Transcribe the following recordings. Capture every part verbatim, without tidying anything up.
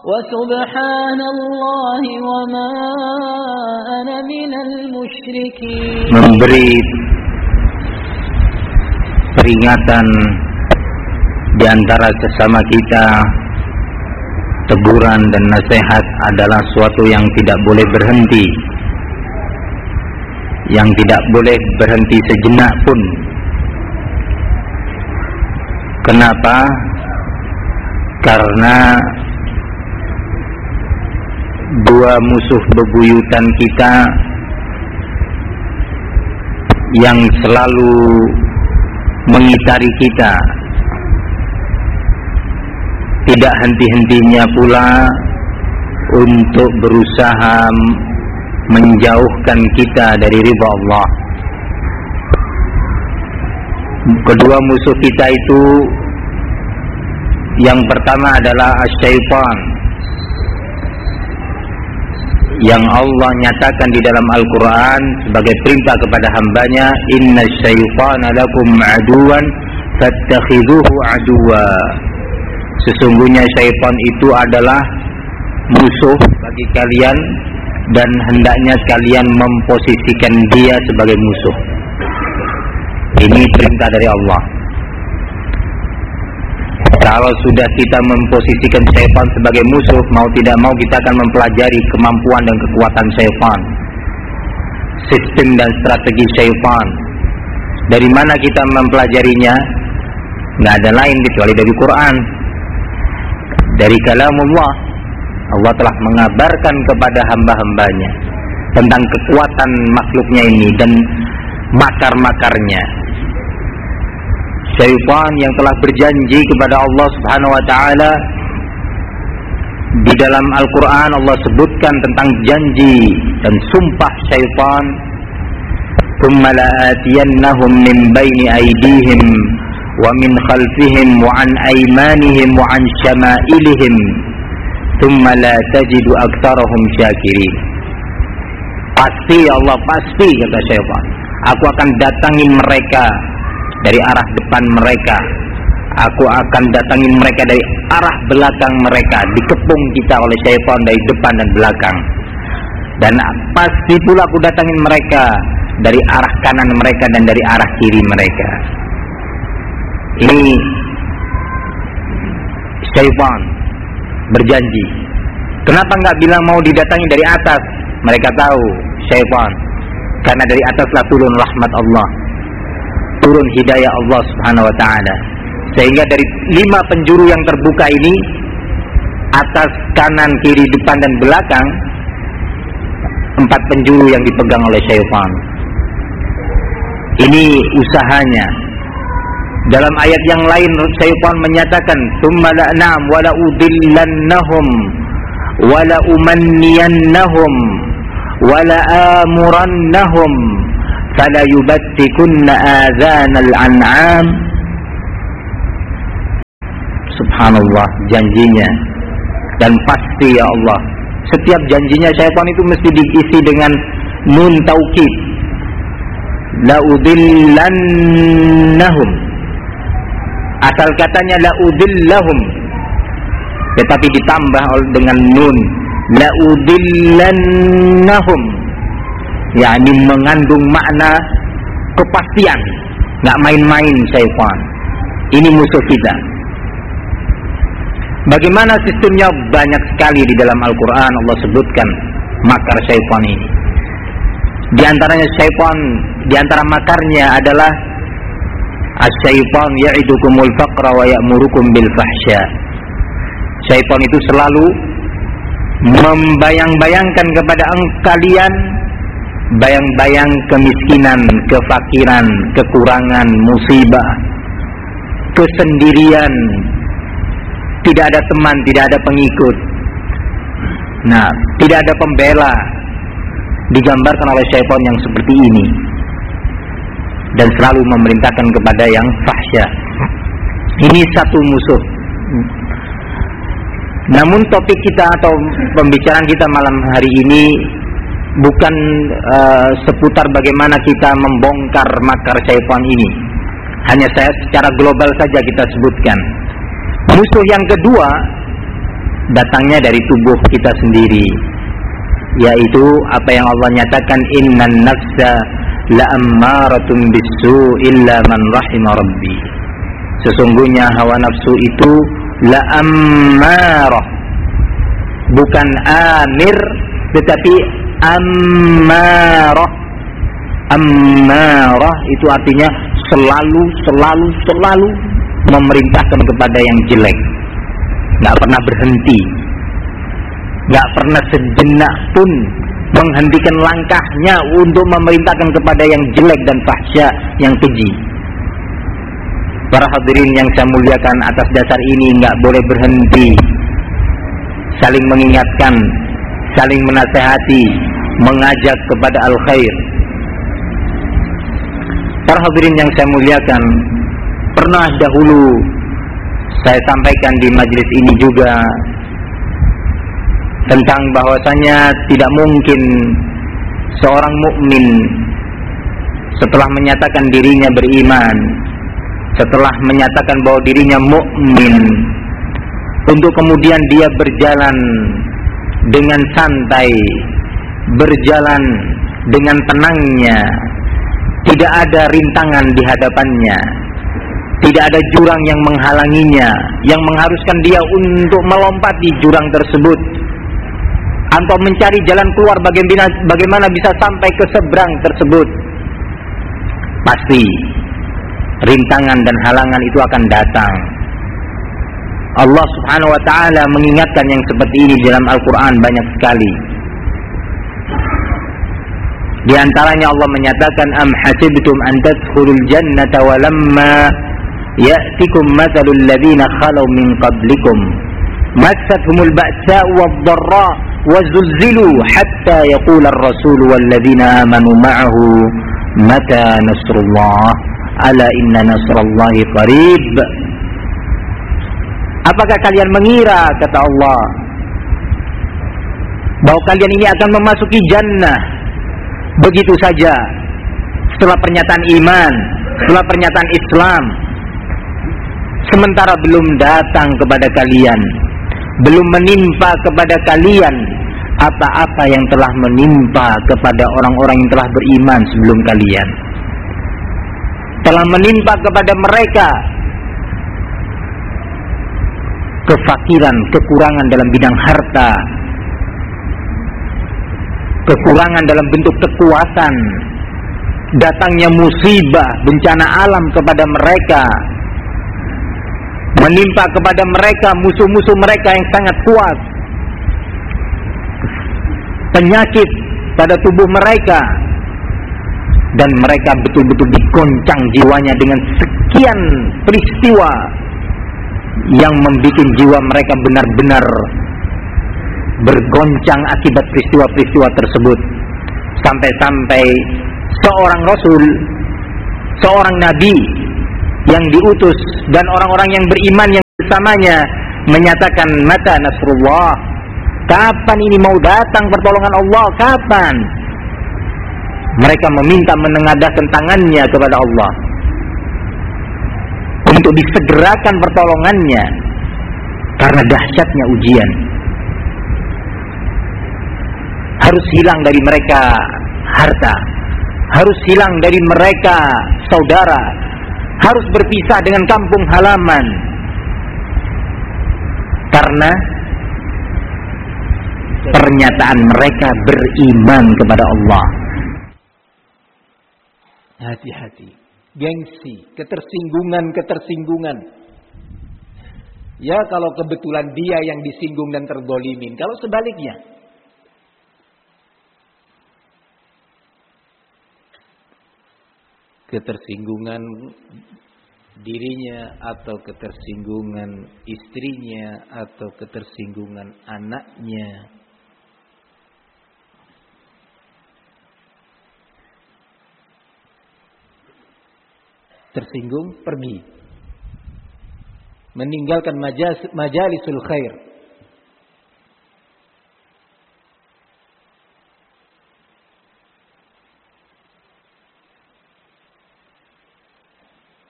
وسبحان الله وما أنا من المشركين. Memberi peringatan di antara sesama kita, teguran dan nasihat adalah suatu yang tidak boleh berhenti, yang tidak boleh berhenti sejenak pun. Kenapa? Karena dua musuh bebuyutan kita yang selalu mengitari kita, tidak henti-hentinya pula untuk berusaha menjauhkan kita dari ridha Allah. Kedua musuh kita itu, yang pertama adalah syaitan, yang Allah nyatakan di dalam Al-Quran sebagai perintah kepada hambanya, inna syaitana lakum aduwan fattakhidhuhu aduwa. Sesungguhnya syaitan itu adalah musuh bagi kalian dan hendaknya kalian memposisikan dia sebagai musuh. Ini perintah dari Allah. Kalau sudah kita memposisikan syaitan sebagai musuh, mau tidak mau kita akan mempelajari kemampuan dan kekuatan syaitan, sistem dan strategi syaitan. Dari mana kita mempelajarinya? Nggak ada lain kecuali dari Quran, dari kalamullah. Allah telah mengabarkan kepada hamba-hambanya tentang kekuatan makhluknya ini dan makar-makarnya. Syaitan yang telah berjanji kepada Allah Subhanahu wa taala, di dalam Al-Quran Allah sebutkan tentang janji dan sumpah syaitan, thumma la'atiyannahum min baini aydihim wa min khalfihim wa an aymanihim wa an syama'ilihim thumma la tajidu aktsarahum syakirin. Pasti Allah, pasti, kata syaitan, aku akan datangi mereka dari arah depan mereka, aku akan datangi mereka dari arah belakang mereka. Dikepung kita oleh syaitan dari depan dan belakang. Dan pasti pula aku datangi mereka dari arah kanan mereka dan dari arah kiri mereka. Ini syaitan berjanji. Kenapa enggak bilang mau didatangi dari atas? Mereka tahu syaitan, karena dari ataslah turun rahmat Allah, turun hidayah Allah Subhanahu wa ta'ala. Sehingga dari lima penjuru yang terbuka ini, atas, kanan, kiri, depan dan belakang, empat penjuru yang dipegang oleh syaitan. Ini usahanya. Dalam ayat yang lain syaitan menyatakan, "Tsumma la'nam wa la'udillannahum wa la'umanniyannahum wa la'amurannahum fala yubattikunna adzanal an'am." Subhanallah, janjinya. Dan pasti ya Allah, setiap janjinya syaitan itu mesti diisi dengan nun taukid. La'udillannahum. Asal katanya la'udillahum, tetapi ditambah dengan nun, la'udillannahum, yakni mengandung makna kepastian, nggak main-main syaitan. Ini musuh kita. Bagaimana sistemnya? Banyak sekali di dalam Al-Quran Allah sebutkan makar syaitan ini. Di antaranya syaitan, di antara makarnya adalah asy-syaitan ya'idukumul faqra wa ya'murukum bil fahsya. Syaitan itu selalu membayang-bayangkan kepada kalian bayang-bayang kemiskinan, kefakiran, kekurangan, musibah, kesendirian, tidak ada teman, tidak ada pengikut. Nah, tidak ada pembela. Digambarkan oleh syaitan yang seperti ini, dan selalu memerintahkan kepada yang fahsya. Ini satu musuh. Namun topik kita atau pembicaraan kita malam hari ini bukan uh, seputar bagaimana kita membongkar makar syaitan ini. Hanya saya secara global saja kita sebutkan. Musuh yang kedua datangnya dari tubuh kita sendiri, yaitu apa yang Allah nyatakan, innan nafsa la'ammaratun bisu illa man rahima rabbi. Sesungguhnya hawa nafsu itu la'ammarah, bukan amir tetapi ammarah. Ammarah itu artinya selalu selalu selalu memerintahkan kepada yang jelek, nggak pernah berhenti, nggak pernah sejenak pun menghentikan langkahnya untuk memerintahkan kepada yang jelek dan fahsya, yang keji. Para hadirin yang saya muliakan, atas dasar ini nggak boleh berhenti saling mengingatkan, saling menasehati, mengajak kepada al-khair. Para hadirin yang saya muliakan, pernah dahulu saya sampaikan di majelis ini juga tentang bahwasanya tidak mungkin seorang mukmin setelah menyatakan dirinya beriman, setelah menyatakan bahwa dirinya mukmin, untuk kemudian dia berjalan dengan santai, berjalan dengan tenangnya, tidak ada rintangan di hadapannya, tidak ada jurang yang menghalanginya, yang mengharuskan dia untuk melompati jurang tersebut atau mencari jalan keluar bagaimana, bagaimana bisa sampai ke seberang tersebut. Pasti rintangan dan halangan itu akan datang. Allah Subhanahu wa ta'ala mengingatkan yang seperti ini dalam Al-Quran banyak sekali. Di antaranya Allah menyatakan, am hasibtum an tadkhulul jannata wa lamma ya'tikum mathalul ladzina khalu min qablikum massathumul ba'sa'u wad-dharra wa zulzilu hatta yaqula ar-rasul wal ladzina amanu ma'ahu mata nasrullah ala inna nasrallahi qarib. Apakah kalian mengira, kata Allah, bahwa kalian ini akan memasuki jannah begitu saja setelah pernyataan iman, setelah pernyataan Islam, sementara belum datang kepada kalian, belum menimpa kepada kalian apa-apa yang telah menimpa kepada orang-orang yang telah beriman sebelum kalian. Telah menimpa kepada mereka kefakiran, kekurangan dalam bidang harta, kekurangan dalam bentuk kekuatan, datangnya musibah, bencana alam kepada mereka, menimpa kepada mereka musuh-musuh mereka yang sangat kuat, penyakit pada tubuh mereka, dan mereka betul-betul digoncang jiwanya dengan sekian peristiwa yang membuat jiwa mereka benar-benar bergoncang akibat peristiwa-peristiwa tersebut. Sampai-sampai seorang Rasul, seorang Nabi yang diutus dan orang-orang yang beriman yang bersamanya menyatakan, mata nasrullah, kapan ini mau datang pertolongan Allah, kapan? Mereka meminta menengadahkan tangannya kepada Allah untuk disegerakan pertolongannya karena dahsyatnya ujian. Harus hilang dari mereka harta, harus hilang dari mereka saudara, harus berpisah dengan kampung halaman karena pernyataan mereka beriman kepada Allah. Hati-hati, gengsi, ketersinggungan-ketersinggungan. Ya, kalau kebetulan dia yang disinggung dan terdolimin. Kalau sebaliknya, ketersinggungan dirinya atau ketersinggungan istrinya atau ketersinggungan anaknya, tersinggung, pergi, meninggalkan majas, majalisul khair.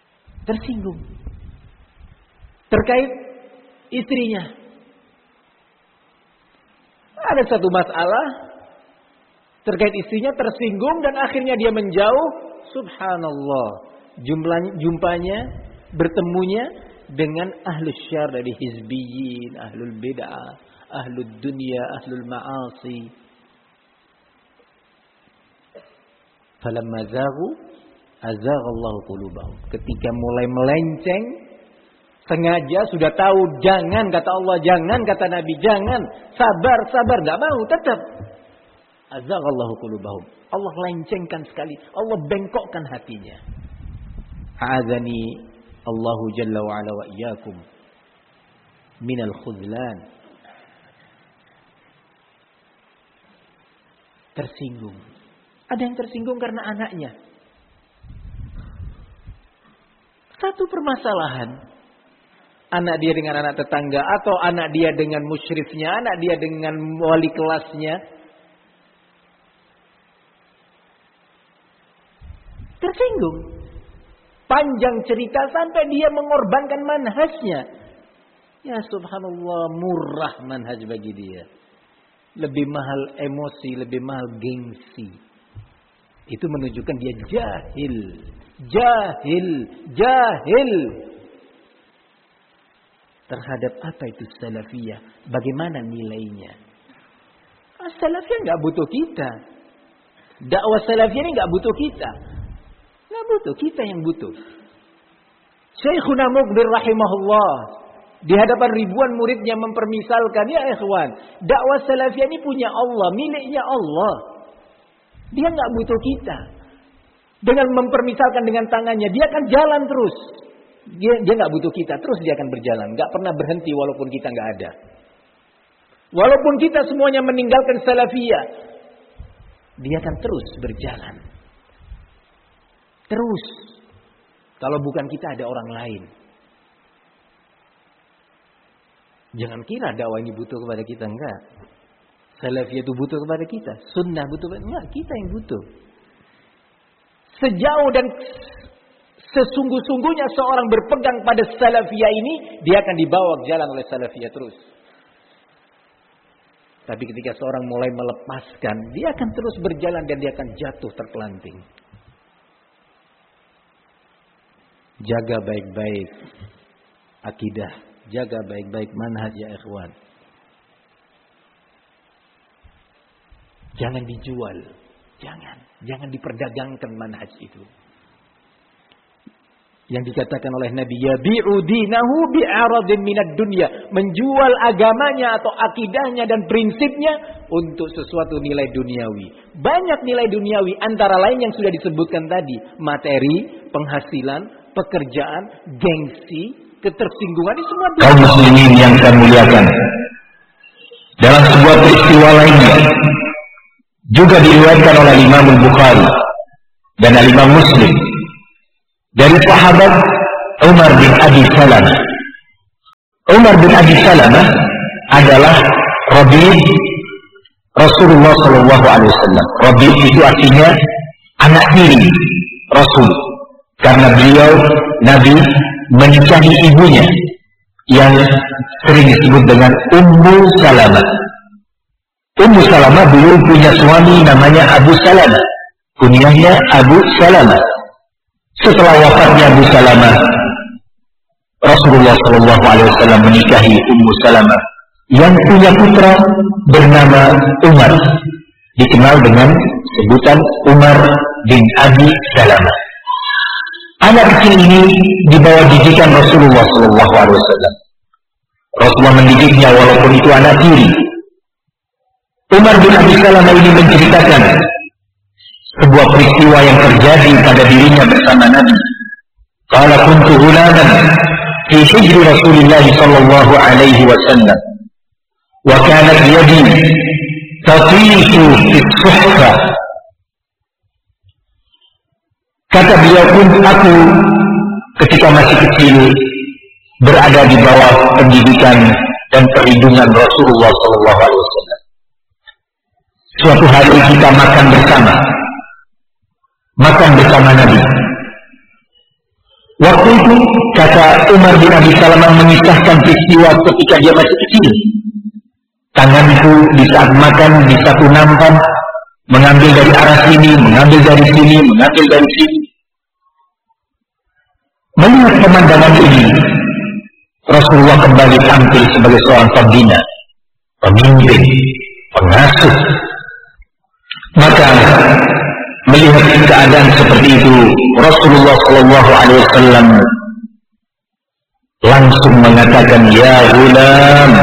Tersinggung terkait istrinya, ada satu masalah terkait istrinya, tersinggung dan akhirnya dia menjauh. Subhanallah, jumlanya, jumpanya, bertemunya dengan ahlus syarr dari hizbiyin, ahlul bid'ah, ahlul dunia, ahlul ma'asi. Falamma zaghu azaghallahu qulubahum. Ketika mulai melenceng, sengaja sudah tahu jangan, kata Allah jangan, kata Nabi jangan, sabar sabar, enggak mau, tetap azaghallahu qulubahum. Allah lencengkan sekali, Allah bengkokkan hatinya. A'adzani Allahu jalla wa ala wa iyyakum minal khudlan. Tersinggung. Ada yang tersinggung karena anaknya. Satu permasalahan, anak dia dengan anak tetangga, atau anak dia dengan musyrifnya, anak dia dengan wali kelasnya. Tersinggung. Panjang cerita sampai dia mengorbankan manhajnya. Ya subhanallah, murah manhaj bagi dia. Lebih mahal emosi, lebih mahal gengsi. Itu menunjukkan dia jahil. Jahil, jahil. Terhadap apa itu salafiyah? Bagaimana nilainya? Ah, salafiyah nggak butuh kita. Dakwah salafiyah ini nggak butuh kita. Nggak butuh, kita yang butuh. Syekhuna Muqbil rahimahullah di hadapan ribuan muridnya mempermisalkan, ya ikhwan, dakwah salafiyah ini punya Allah, miliknya Allah. Dia nggak butuh kita. Dengan mempermisalkan dengan tangannya, dia akan jalan terus. Dia dia nggak butuh kita, terus dia akan berjalan, nggak pernah berhenti walaupun kita nggak ada. Walaupun kita semuanya meninggalkan salafiyah, dia akan terus berjalan. Terus. Kalau bukan kita ada orang lain. Jangan kira dakwah ini butuh kepada kita, enggak. Salafiyah itu butuh kepada kita, sunnah butuh kepada kita, enggak, kita yang butuh. Sejauh dan sesungguh-sungguhnya seorang berpegang pada salafiyah ini, dia akan dibawa jalan oleh salafiyah terus. Tapi ketika seorang mulai melepaskan, dia akan terus berjalan dan dia akan jatuh terpelanting. Jaga baik-baik akidah, jaga baik-baik manhaj ya ikhwan. Jangan dijual, jangan, jangan diperdagangkan manhaj itu. Yang dikatakan oleh Nabi, yabi'u dinahu bi'aradin minad dunya, menjual agamanya atau akidahnya dan prinsipnya untuk sesuatu nilai duniawi. Banyak nilai duniawi, antara lain yang sudah disebutkan tadi, materi, penghasilan, pekerjaan, gengsi, ketersinggungan, ini semua kaum muslimin yang saya muliakan. Dalam sebuah peristiwa lainnya juga diriwayatkan oleh Imam Al-Bukhari dan Imam Muslim dari sahabat Umar bin Abi Salamah. Umar bin Abi Salamah adalah Rabi' Rasulullah Shallallahu Alaihi Wasallam. Rabi' itu artinya anak tiri Rasul. Karena beliau Nabi menikahi ibunya yang sering disebut dengan Ummu Salamah. Ummu Salamah beliau punya suami namanya Abu Salamah. Kunyahnya Abu Salamah. Setelah wafatnya Abu Salamah, Rasulullah Shallallahu Alaihi Wasallam menikahi Ummu Salamah yang punya putra bernama Umar, dikenal dengan sebutan Umar bin Abi Salamah. Anak kecil ini dibawa didikan Rasulullah Shallallahu Alaihi Wasallam. Rasulullah mendidiknya walaupun itu anak tiri. Umar bin Abi Salamah ini menceritakan sebuah peristiwa yang terjadi pada dirinya bersama Nabi. Qala kuntu ghulaman fi hijri Rasulillah Shallallahu Alaihi Wasallam, wa kanat yadi tatifu fi suhfa. Kata beliau pun, aku ketika masih kecil berada di bawah pendidikan dan perlindungan Rasulullah Shallallahu Alaihi Wasallam. Suatu hari kita makan bersama, makan bersama Nabi. Waktu itu kata Umar bin Abi Salamah mengisahkan peristiwa ketika dia masih kecil. tanganku di saat makan di satu nampan, mengambil dari arah sini, mengambil dari sini, mengambil dari sini. Melihat pemandangan ini, Rasulullah kembali tampil sebagai seorang pembina, pemimpin, pengasuh. Maka melihat keadaan seperti itu, Rasulullah Shallallahu Alaihi Wasallam langsung mengatakan, ya ghulam,